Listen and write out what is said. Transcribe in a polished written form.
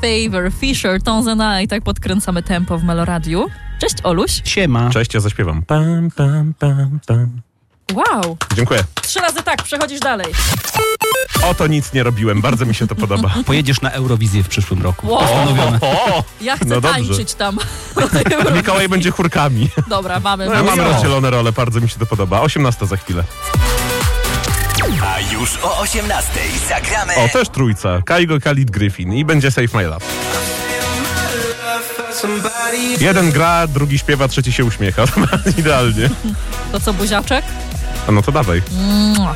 Favor, Fisher, Tonzena i tak podkręcamy tempo w Meloradiu. Cześć, Oluś. Siema. Cześć, ja zaśpiewam. Pam, pam, pam, pam. Wow. Dziękuję. 3 razy tak, przechodzisz dalej. O, to nic nie robiłem, bardzo mi się to podoba. Pojedziesz na Eurowizję w przyszłym roku. Wow. Postanowione. Ja chcę No dobrze. tańczyć tam. Mikołaj będzie chórkami. Dobra, mamy. No, mamy rozdzielone role, bardzo mi się to podoba. 18 za chwilę. A już o 18:00 zagramy. O, też trójca. Kaigo, Khalid, Griffin i będzie Save My Love. Jeden gra, drugi śpiewa, trzeci się uśmiecha. Idealnie. To co, buziaczek? A no to dawaj.